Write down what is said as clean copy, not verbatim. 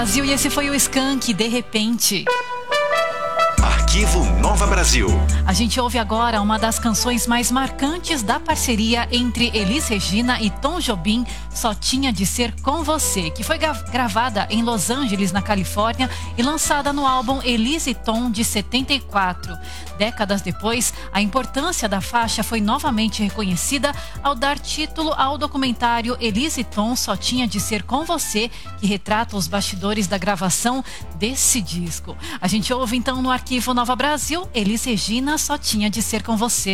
Brasil, e esse foi o Skank, De Repente. Arquivo Nova Brasil. A gente ouve agora uma das canções mais marcantes da parceria entre Elis Regina e Tom Jobim, Só Tinha de Ser Com Você, que foi gravada em Los Angeles, na Califórnia, e lançada no álbum Elis e Tom de 74. Décadas depois, a importância da faixa foi novamente reconhecida ao dar título ao documentário Elis e Tom, Só Tinha de Ser Com Você, que retrata os bastidores da gravação desse disco. A gente ouve então no Arquivo Nova Brasil, Elis Regina, Só Tinha de Ser Com Você.